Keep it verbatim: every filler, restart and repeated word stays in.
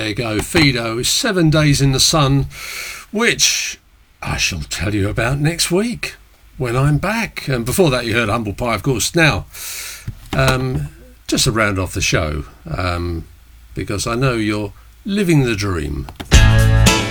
there you go. Fido, Seven Days in the Sun, which I shall tell you about next week when I'm back. And before that, you heard Humble Pie, of course. Now, um, just to round off the show, um, because I know you're living the dream.